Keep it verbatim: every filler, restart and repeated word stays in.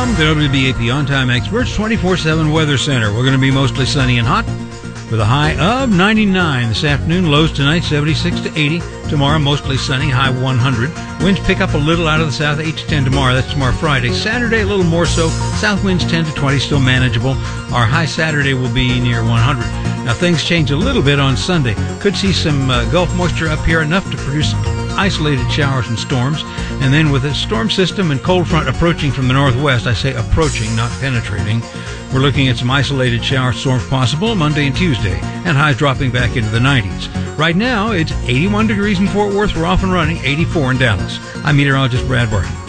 from the W B A P On Time Experts twenty-four seven Weather Center. We're going to be mostly sunny and hot with a high of ninety-nine this afternoon. Lows tonight seventy-six to eighty. Tomorrow mostly sunny, high one hundred. Winds pick up a little out of the south, eight to ten tomorrow. That's tomorrow Friday. Saturday a little more so. South winds ten to twenty, still manageable. Our high Saturday will be near one hundred. Now things change a little bit on Sunday. Could see some uh, Gulf moisture up here, enough to produce isolated showers and storms. And then with a storm system and cold front approaching from the northwest, I say approaching, not penetrating, we're looking at some isolated shower storms possible Monday and Tuesday, and highs dropping back into the nineties. Right now, it's eighty-one degrees in Fort Worth. We're off and running. eighty-four in Dallas. I'm meteorologist Brad Barton.